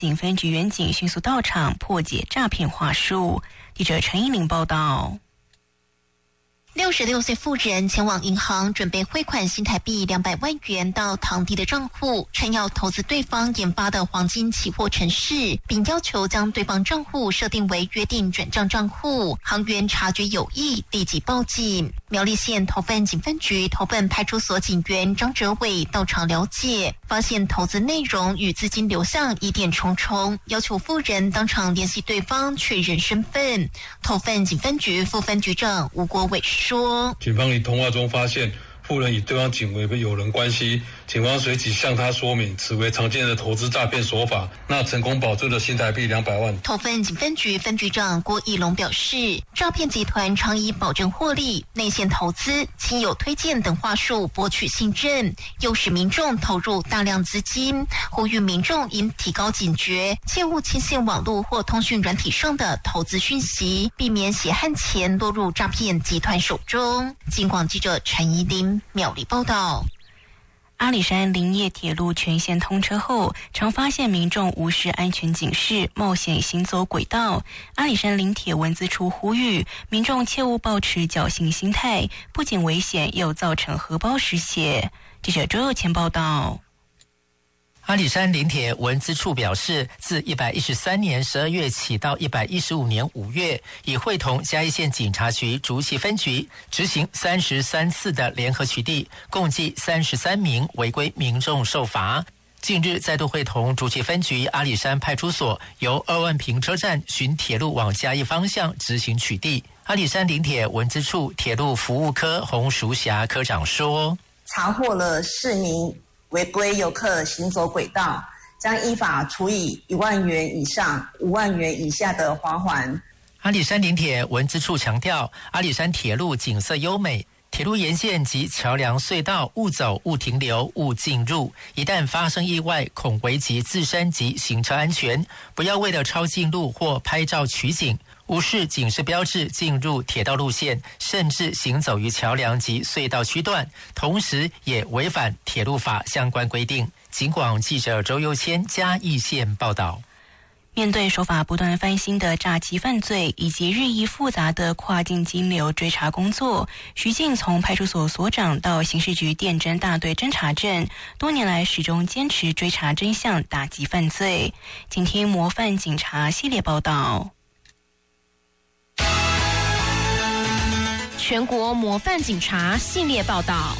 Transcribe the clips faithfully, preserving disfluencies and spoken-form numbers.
警分局员警迅速到场破解诈骗话术。记者陈依玲报道。 六十六岁妇人前往银行准备汇款新台币两百万元到堂弟的账户，称要投资对方研发的黄金期货程式，并要求将对方账户设定为约定转账账户。行员察觉有异，立即报警。苗栗县头份警分局头份派出所警员张哲伟到场了解，发现投资内容与资金流向疑点重重，要求妇人当场联系对方确认身份。头份警分局副分局长吴国伟说， 警方于通话中发现妇人与对方警为友人关系，警方随即向他说明此为常见的投资诈骗手法，那成功保住了新台币两百万。 头份警分局分局长郭义龙表示，诈骗集团常以保证获利、内线投资、亲友推荐等话术博取信任，诱使民众投入大量资金，呼吁民众应提高警觉，切勿轻信网络或通讯软体上的投资讯息，避免血汗钱落入诈骗集团手中。警广记者陈怡琳苗栗报道。 阿里山林业铁路全线通车后，常发现民众无视安全警示，冒险行走轨道。阿里山林铁文资处呼吁民众切勿抱持侥幸心态，不仅危险，又造成荷包失血。记者周佑谦报道。 阿里山林铁文资处表示，自一百一十三年十二月起到一百一十五年五月，已会同嘉义县警察局竹崎分局执行三十三次的联合取缔，共计三十三名违规民众受罚。近日再度会同竹崎分局阿里山派出所，由二万坪车站循铁路往嘉义方向执行取缔。阿里山林铁文资处铁路服务科洪淑霞科长说， 查获了四名违规游客行走轨道，将依法处以一万元以上五万元以下的罚锾。 阿里山林铁文资处强调，阿里山铁路景色优美，铁路沿线及桥梁隧道勿走勿停留勿进入，一旦发生意外，恐危及自身及行车安全，不要为了抄近路或拍照取景，无视警示标志进入铁道路线，甚至行走于桥梁及隧道区段，同时也违反铁路法相关规定。警广记者周佑谦嘉义县报道。 面对手法不断翻新的诈欺犯罪以及日益复杂的跨境金流追查工作，徐静从派出所所长到刑事局电侦大队侦查证，多年来始终坚持追查真相，打击犯罪。请听模范警察系列报道。 全国模范警察系列报道。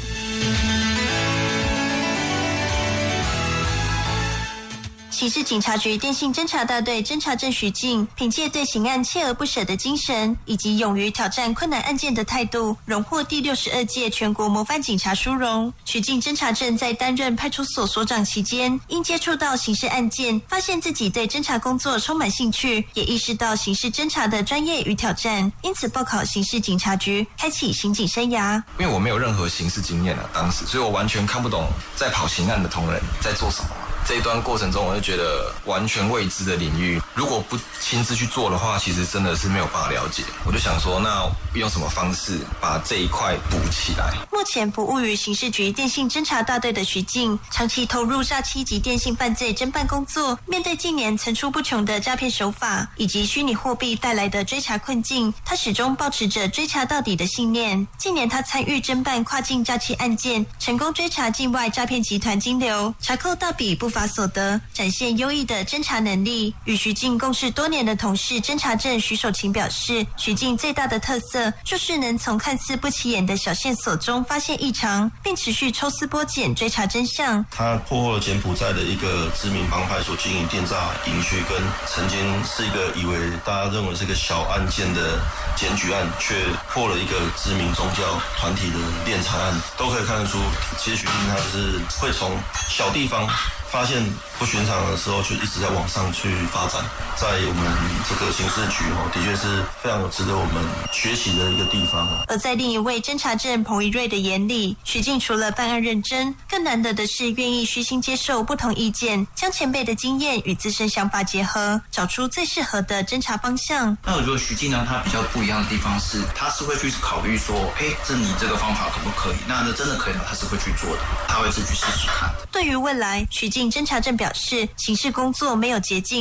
刑事警察局电信侦查大队侦查证徐静，凭借对刑案锲而不舍的精神，以及勇于挑战困难案件的态度，荣获第六十二届全国模范警察殊荣。徐静侦查证在担任派出所所长期间，因接触到刑事案件，发现自己对侦查工作充满兴趣，也意识到刑事侦查的专业与挑战，因此报考刑事警察局，开启刑警生涯。 因为我没有任何刑事经验啊，当时，所以我完全看不懂在跑刑案的同仁在做什么。这一段过程中，我就觉得完全未知的领域，如果不亲自去做的话，其实真的是没有办法了解。我就想说，那用什么方式把这一块补起来？ 目前服务于刑事局电信侦查大队的徐静，长期投入诈欺及电信犯罪侦办工作。面对近年层出不穷的诈骗手法以及虚拟货币带来的追查困境，他始终保持着追查到底的信念。近年他参与侦办跨境诈欺案件，成功追查境外诈骗集团金流，查扣大笔不法所得，展现优异的侦查能力。与徐静共事多年的同事侦查证徐守勤表示，徐静最大的特色就是能从看似不起眼的小线索中发现异常，并持续抽丝剥茧追查真相。 他破获了柬埔寨的一个知名帮派所经营电诈营区，跟曾经是一个以为大家认为是个小案件的检举案，却破了一个知名宗教团体的敛财案，都可以看得出，其实徐静他是会从小地方发现不寻常的时候，就一直在往上去发展。在我们这个刑事局哦，的确是非常有值得我们学习的一个地方。 而在另一位侦查证彭一瑞的眼里，徐静除了办案认真，更难得的是愿意虚心接受不同意见，将前辈的经验与自身想法结合，找出最适合的侦查方向。 那我觉得徐静呢，他比较不一样的地方是，他是会去考虑说，哎，这你这个方法可不可以？那那真的可以呢，他是会去做的，他会自己试试看。 对于未来，徐静性侦查证表示，刑事工作没有捷径。